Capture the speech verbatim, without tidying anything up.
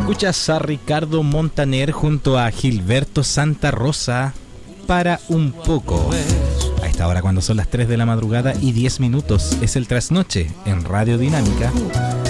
Escuchas a Ricardo Montaner junto a Gilberto Santa Rosa para un poco. A esta hora, cuando son las tres de la madrugada y diez minutos, es el trasnoche en Radio Dinámica.